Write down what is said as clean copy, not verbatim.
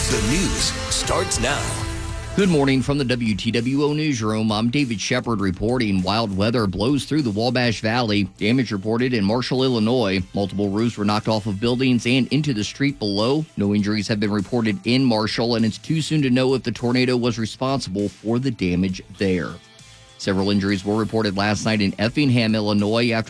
The news starts now. Good morning from the WTWO Newsroom. I'm David Shepard reporting. Wild weather blows through the Wabash Valley. Damage reported in Marshall, Illinois. Multiple roofs were knocked off of buildings and into the street below. No injuries have been reported in Marshall, and it's too soon to know if the tornado was responsible for the damage there. Several injuries were reported last night in Effingham, Illinois, after